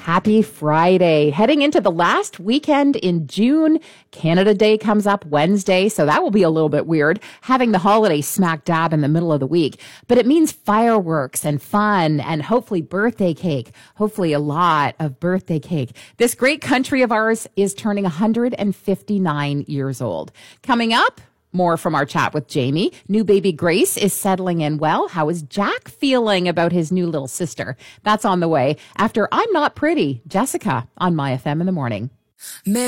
Happy Friday. Heading into the last weekend in June. Canada Day comes up Wednesday, so that will be a little bit weird, having the holiday smack dab in the middle of the week. But it means fireworks and fun and hopefully birthday cake. Hopefully a lot of birthday cake. This great country of ours is turning 159 years old. Coming up, more from our chat with Jamie. New baby Grace is settling in well. How is Jack feeling about his new little sister? That's on the way after I'm Not Pretty. Jessica on My FM in the morning.